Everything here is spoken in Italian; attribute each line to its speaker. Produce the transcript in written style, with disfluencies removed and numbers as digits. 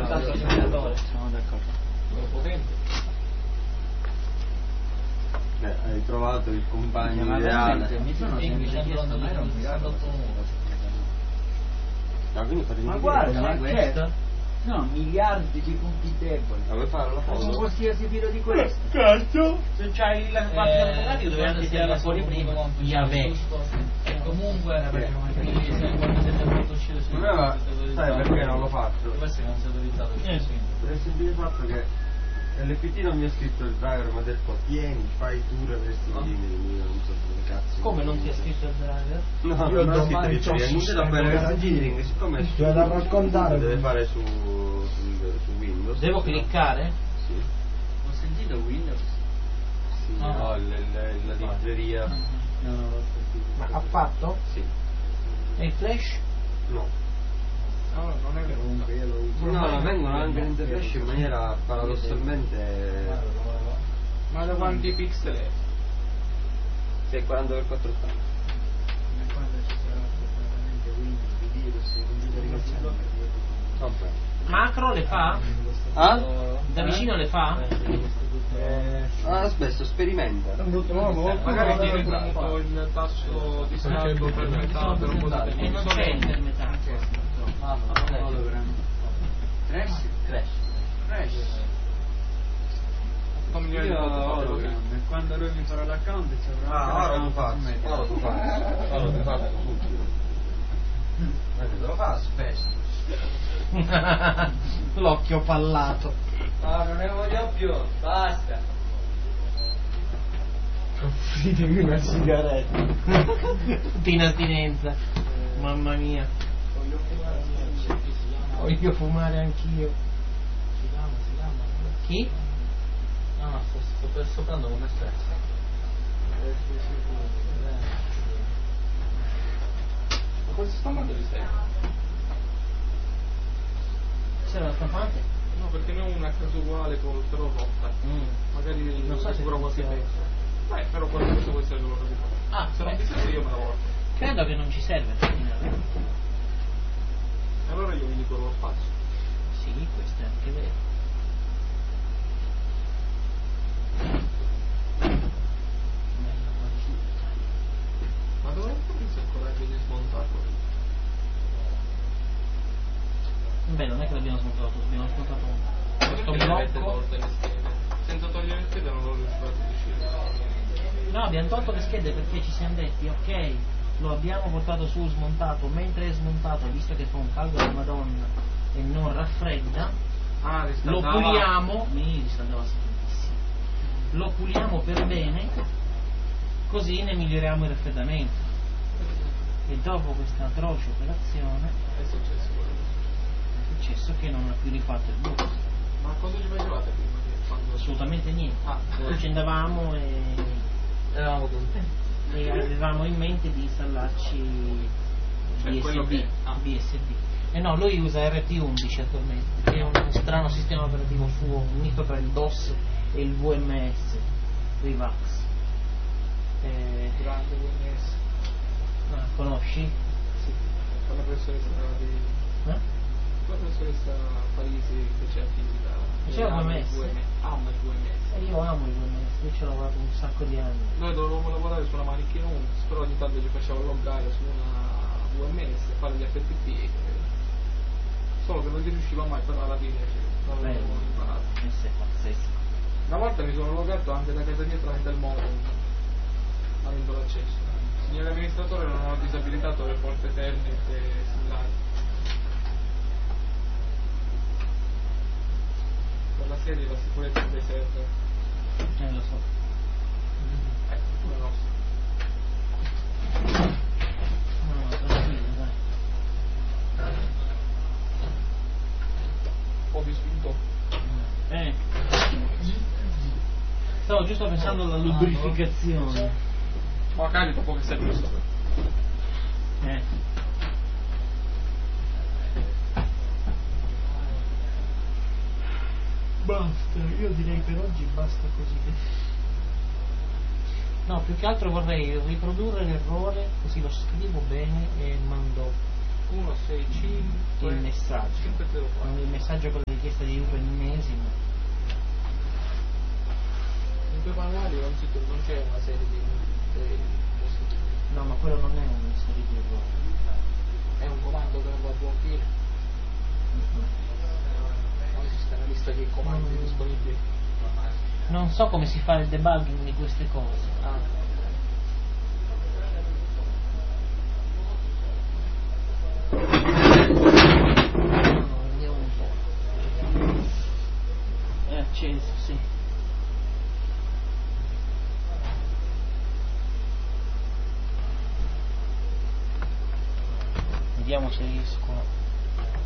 Speaker 1: soltanto il generatore.
Speaker 2: Sono d'accordo.
Speaker 3: potente.
Speaker 4: Hai trovato il compagno ideale.
Speaker 2: Mi sono sempre chiesto, ma era un miracolo.
Speaker 4: No, quindi fatemi
Speaker 2: Ma
Speaker 4: vedere.
Speaker 2: guarda, ma
Speaker 1: questo?
Speaker 2: c'è? No, miliardi di punti deboli.
Speaker 4: Vuoi fare la
Speaker 2: Con
Speaker 4: foto?
Speaker 2: qualsiasi filo di questo.
Speaker 4: Cazzo!
Speaker 1: Se c'hai la parte dell'avvocato dove anche tirarla fuori prima.
Speaker 2: Vabbè.
Speaker 1: E comunque
Speaker 4: Sai perché non l'ho fatto?
Speaker 1: questo non si è autorizzato.
Speaker 4: Per il semplice fatto che l'FT non mi ha scritto il driver, mi ha detto tieni, fai tu reversi i limiti, non so dove cazzo.
Speaker 1: Come non ti ha scritto il driver?
Speaker 4: No,
Speaker 5: Io
Speaker 4: non ha scritto
Speaker 5: domani
Speaker 4: che
Speaker 5: c'ho
Speaker 4: c'è
Speaker 5: un
Speaker 4: niente da
Speaker 5: sistema
Speaker 4: fare
Speaker 5: da
Speaker 4: engineering, siccome è
Speaker 5: c'è da raccontare.
Speaker 4: deve fare su Windows.
Speaker 1: Devo cliccare?
Speaker 4: Sì.
Speaker 2: Ho sentito Windows?
Speaker 4: Sì,
Speaker 1: No.
Speaker 4: no, la libreria.
Speaker 2: No, non l'ho sentito.
Speaker 5: Ma ha fatto?
Speaker 4: Sì.
Speaker 1: E il flash?
Speaker 4: No.
Speaker 3: No, non è vero.
Speaker 5: Comunque io lo uso.
Speaker 4: No, vengono anche in flash in maniera paradossalmente.
Speaker 3: Ma da quanti pixel è?
Speaker 4: Sì, 40x480.
Speaker 5: Quando ci sarà veramente Windows, di virus, i computer che c'hanno.
Speaker 4: Vabbè.
Speaker 1: Macro le fa?
Speaker 4: Ah?
Speaker 1: Da vicino le fa?
Speaker 4: Aspetta, sperimenta.
Speaker 3: Magari tiene premuto il tasto di scaldo per metà per un po' di
Speaker 1: E non c'è il per metà.
Speaker 2: Crash?
Speaker 1: Crash.
Speaker 3: 8 milioni di volte così.
Speaker 5: E quando lui mi farà l'account ci avrà
Speaker 4: Ora tu faccio. Ora tu faccio subito. Te lo fa spesso.
Speaker 1: L'occhio pallato.
Speaker 2: No, non ne voglio più, basta.
Speaker 5: Offritemi una sigaretta.
Speaker 1: In astinenza. Mamma mia. Voglio fumare anch'io. Chi? No, sto soprando come stesso.
Speaker 3: Ma questo stampante di sei?
Speaker 1: C'era la stampante?
Speaker 3: No, perché ne ho una a caso uguale però rotta. Magari
Speaker 1: Non so se
Speaker 3: sicuro qualche
Speaker 1: funziona.
Speaker 3: pezzo. Beh, però questo può essere loro.
Speaker 1: Ah,
Speaker 3: Se non
Speaker 1: beh.
Speaker 3: ti serve io me la porto.
Speaker 1: Credo che non ci serve per finire.
Speaker 3: Allora io vi dico lo spazio.
Speaker 1: Sì, questo è anche vero. Bella battuta.
Speaker 3: Ma dove hai preso il coraggio di smontarlo?
Speaker 1: Beh, non è che l'abbiamo smontato tutto, abbiamo smontato questo
Speaker 3: Perché le avete
Speaker 1: blocco.
Speaker 3: tolte le schede? Senza togliere le schede non lo riuscivate a uscire.
Speaker 1: No, abbiamo tolto le schede perché ci siamo detti, ok, lo abbiamo portato su smontato, mentre è smontato, visto che fa un caldo della Madonna e non raffredda,
Speaker 3: Ah,
Speaker 1: lo
Speaker 3: riscaldava.
Speaker 1: puliamo, mi riscaldava tantissimo, lo puliamo per bene, così ne miglioriamo il raffreddamento. E dopo questa atroce operazione
Speaker 3: È successo quello.
Speaker 1: è successo che non ha più rifatto il bus.
Speaker 3: Ma cosa ci facevate prima che quando...
Speaker 1: Assolutamente niente.
Speaker 3: Ah.
Speaker 1: Lo accendavamo
Speaker 2: Eravamo contenti.
Speaker 1: e avevamo in mente di installarci
Speaker 3: Cioè, quello
Speaker 1: BSD,
Speaker 3: che-
Speaker 1: BSD. E no, lui usa RT11 attualmente, che è un strano sistema operativo suo, un misto tra il DOS e il VMS, Rivax.
Speaker 3: Grande VMS.
Speaker 1: Conosci?
Speaker 3: Sì. Con la professoressa di...
Speaker 1: Eh?
Speaker 3: La professoressa Parisi che c'è fisica.
Speaker 1: C'è
Speaker 3: ama il
Speaker 1: VMS.
Speaker 3: Ama il VMS.
Speaker 1: Io amo il VMS, io ci ho lavorato un sacco di anni.
Speaker 3: Noi dovevamo lavorare su una macchina Unix, però ogni tanto ci faceva loggare su una VMS, fare gli FTP. Solo che non ci riusciva mai, però alla fine non l'avevo imparato.
Speaker 1: VMS è pazzesco.
Speaker 3: Una volta mi sono loggato anche da casa mia tramite il modem, avendo l'accesso. Signor amministratore, non ho disabilitato le porte Ethernet e similari. Per la serie la sicurezza dei server.
Speaker 1: Lo so.
Speaker 3: Ecco, come nostro.
Speaker 1: No, tranquillo, dai.
Speaker 3: Un po' di spinto.
Speaker 1: Stavo giusto pensando alla lubrificazione.
Speaker 3: Magari dopo che sei giusto.
Speaker 1: Basta, io direi per oggi basta così. No, più che altro vorrei riprodurre l'errore, così lo scrivo bene e mando
Speaker 3: 165
Speaker 1: il messaggio.
Speaker 3: 504.
Speaker 1: Il messaggio con la richiesta di aiuto ennesimo.
Speaker 3: In quei manuali non c'è una serie di positivi.
Speaker 1: No, ma quello non è una serie di errori.
Speaker 3: È un comando che non va a buon fine. Non esiste una lista di comandi disponibili.
Speaker 1: Non so come si fa il debugging di queste cose.
Speaker 3: Ah.
Speaker 1: Vediamo un po'. È acceso, sì. Vediamo se riesco a